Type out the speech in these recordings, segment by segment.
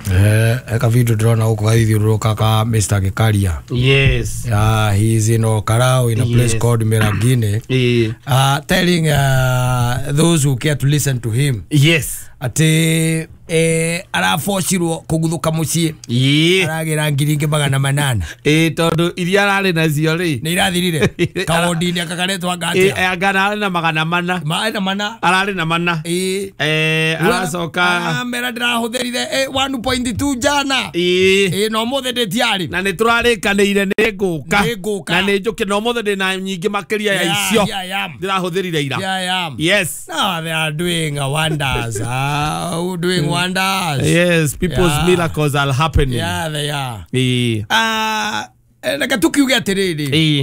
Eka video drone huko kaithiuruka ka Mr. Gikaria. Yes. He is in Okarao in a place called Miragine. Telling those who care to listen to him. Yes. Ate arafocirwo kuguthuka mucie. Aragira ngiringe magana manana. Tondu iria arari nacio ri ni irathirire. Kaodini akakaretwa ngate. Agana na magana mana. Mana. Arari na mana. Aracoka mera ndirahuthirire 1.2 jana. No mothe ndetiari. Na ni turarikanire ni nguka. Na ni njuke no mothe ndina nyingi makiria ya icio. Ndirahuthirire ira. Yes. No, they are doing wonders. Doing wonders. Yes, people's miracles are happening. Yeah, they are. Nakatukiuge atiriri.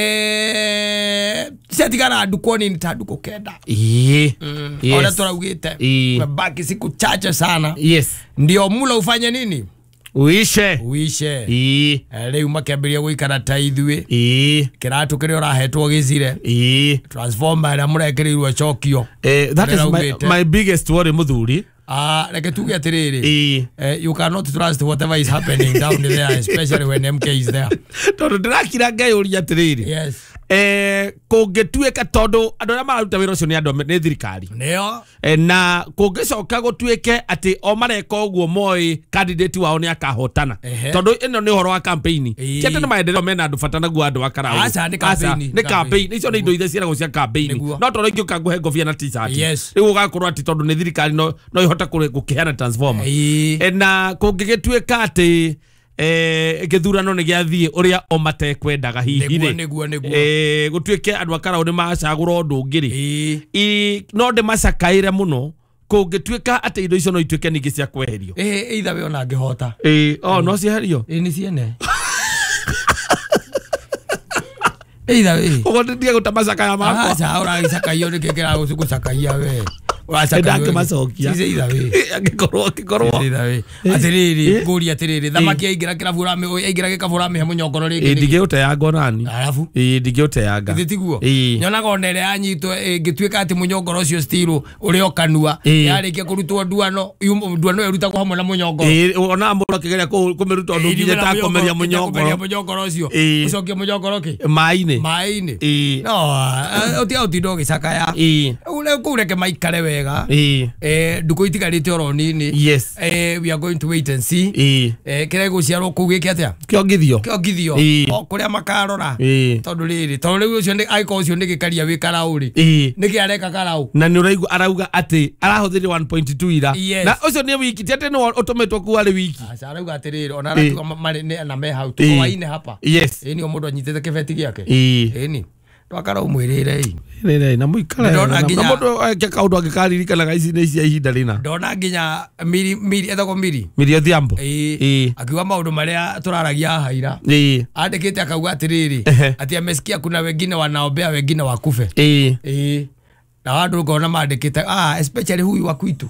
Setigara dukoni nitaduko kenda. Ona turaugite. Mabaki siku chache sana. Yes. Ndio mula ufanye nini? Uishe. Leo makemberia guikara ta ithue. Kiratu kiri urahetwo gicire. Transformer na murekerirwo chokio. That is my biggest worry muthuri. Like tuge atiriri. You cannot trust whatever is happening down there, especially when MK is there. Tondu ndirakira ngai uri atiriri. Yes. Kungetuika tondu andu aria mararuta wira ucio ni andu ni thirikari. Neo. Na kungicoka gutuike ati o mareka uguo moi candidate wao ni akahotana. Tondu ino ni horo wa campaign. Chete na maendeleo mena andu fatana gu andu akarawo. Ni campaign. Ni campaign. Icio ni indo ithe ciaragwo cia campaign. No tondu ingiuka nguhe ngobia na t-shirt. Yes. Riu ugakorwo ati tondu ni thirikari no ihota gukiheana transformer. Na kungigituika ati githurano ni giathie uria o matekwendaga hihi ri gutuike andu akarawo ni macagura undu ngiri no de macakaire muno kungituika ati indo icio no ituike ningi cia kweherio either we ona ngihota no cieherio ni ciene either we ugotetie gutamacakaya makwa acha ora icakaio ni kekera gucakaia we Ndake macokia agikorwo atiriri nguri atiriri thamaki aingira kirabu rame aingira gikabu rame munyongoro ringi ndigeuteanga nani arafu ndigeuteanga nditiguo nyonaga onere anyitwo ngituika ati munyongoro ucio stiru uri okanua yarikia kurutwo nduano erutagwo hamwe na munyongoro ona mbura kigeria kumiruta ndu nginya ta komeria munyongoro ucio ucokie munyongoro ki maini no utindo gicakaya ule kureke maikare wega nduko itigarite oro nini yes we are going to wait and see kire guciarwo kugike atia kiongithio kuria makarora tondu riri ucio ni aiko ucio ni gikaria wi karauri ni kiareka karau na ni uraigu arauga ati arahuthiri 1.2 ira na ucio ni wiki tete no utometwo kuari wiki arauga atiriri ona aratuga mari na me how to waine hapa yes ni o mundu anyitete kibeti giake ni twakara umwirire na muikara na mundu ake kaundu agikaririkanaga ici ni cia ihinda rina ndona nginya miri ethako miri Odhiambo akiwa maundu maria turaragia haira andikite akauga atiriri ati amesikia kuna wengine wanaombea wengine wakufe na watu ukaona maandikite especially huyu wa kwitu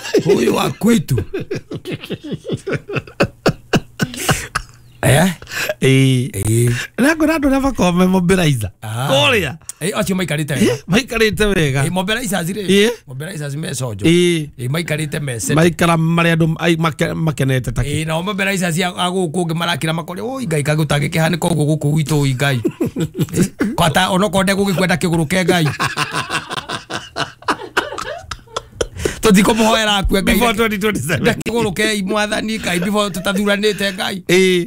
Nako na vakome mobilizer. Korea. Acio maikarite wega. Mobilizer zire. Mobilizer zimecojo. Maikarite mese. Maikara mari andu makenete taki. Na mobilizer cia aguku marakira makore oi ngai kagutagike hani ko guku witu ngai. Kwata onokonde gugikwenda kiguru ke ngai. Todiko moera ku ngai. Before 2027. Kiguru ke mwathani kai before tutathuranite ngai.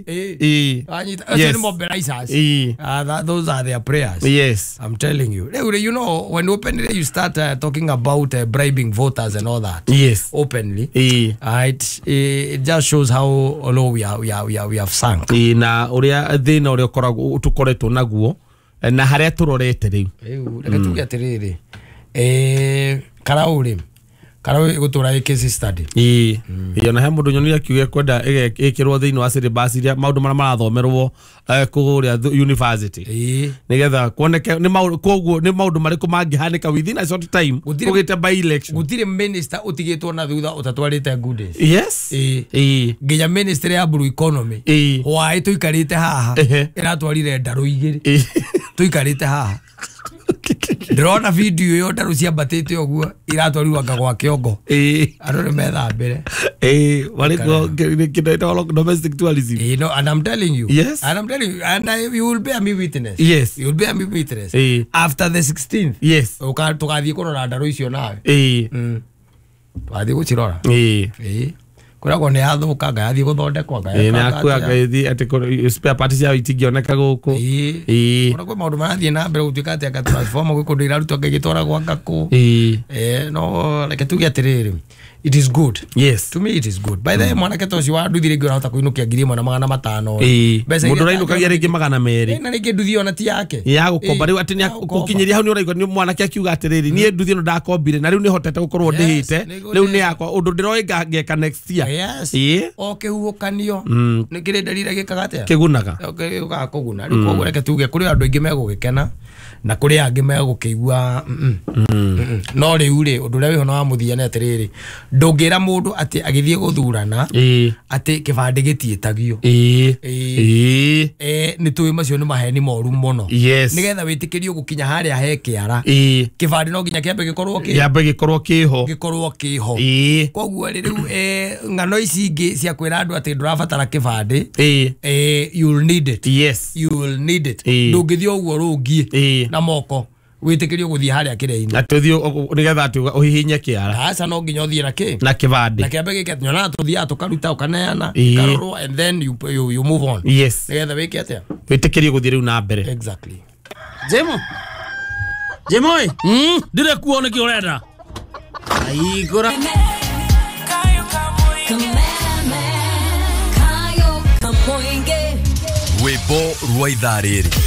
Mobilizers. Those are their prayers. Yes. I'm telling you. You know, when openly you start talking about bribing voters and all that. Yes. Openly. It just shows how low we have sunk. Na uria thina uria koragwo tukoretwo naguo na haria turorete riu. Reke tuge atiriri. Karauri gutura case study na he mundu nyoni akiuge kwenda ikirwo thiini wa syllabus iria maundu mara marathomerwo kuguria university nigetha kuoneke ni maundu mariku mangihanika within a short time kugite by election gutire minister utigitwo na thutha utatwarite good days yes nginya minister ya blue economy wai tuikarite haha iratwarire ndaru igiri tuikarite haha Drona video yo ndaru cia batete oguo iratwarirwa ngagwa kiongo andu ni methambire Walikuwa kinaitwa domestic tourism. And I'm telling you. Yes. And I'm telling you, and you will bear me witness. Yes. You will bear me witness. After the 16th. Yes. Tukathii kurora ndaro icio nawe. Twathii gucirora. Kuragwo nĩ yathũkanga yathii guthondekwo nĩ spare parts ya itingioneka gũkũ. Kuragwo maũndũ marathiĩ na mbere gũtuĩka atĩ aka transformer gwĩ kũndũ irarutwo ngĩgĩtwaragwo ngakũ. No reke tuge atĩrĩrĩ, it is good. Yes. To me it is good. By the way, mwanake ta ũcio wa nduthi rĩngĩ ũrahota kũinũkia 1,500. Mũndũ ũrainũkagia rĩngĩ 200. Na rĩngĩ nduthi ona ti yake. Ya gũkomba rĩu atĩ gũkinyĩria hau nĩ ũraigua nĩ mwanake akiuga atĩrĩrĩ, niĩ nduthi ĩno ndakombire na rĩu nĩ hotete gũkorwo ndĩhĩte. Rĩu nĩ yakwa ũndũ ndĩroĩ ngeka next year. Yes. O kĩhuhũkanio nĩ kĩrĩ ndarira gĩkaga atĩa? Kĩgunaga. Gĩũkaga kũguna. Rĩu koguo reke tuge kũrĩ andũ aingĩ megũgĩkena na kũrĩ angĩ megũkĩigua no rĩu rĩ ũndũ ũrĩa wĩho wa mũthia nĩ atĩrĩrĩ, ndũngĩra mũndũ atĩ agĩthiĩ gũthurana atĩ kĩbandĩ gĩtiĩtagio. Nĩ tũĩ macio nĩ maheni moru mũno. Nĩgetha wĩtĩkĩrio gũkinya harĩa he kĩara, kĩbandĩ no nginya kĩambe gĩkorwo kĩho. Koguo rĩu ng'ano ici ingĩ cia kwĩra andũ atĩ ndũrabatara kĩbandĩ, you'll need it. Yes. You will need it. Ndũngĩthiĩ ũguo rũngiĩ na moko wĩtĩkĩrio gũthiĩ harĩa kĩrĩa-inĩ. Na tũthiĩ nĩgetha ũhihinye kĩara. Aca no nginya ũthiĩ na kĩbandĩ. Na kĩambe gĩke nyonaga tũthiaga tũkaruta ũkaneana karorwo and then you move on. Yes. Nĩgetha wĩke atĩa? Wĩtĩkĩrio gũthiĩ rĩu na mbere. Exactly. Jemo ĩ ndire kuona kĩ ũrenda aigũra Rwĩmbo rwa ithaa rĩrĩ.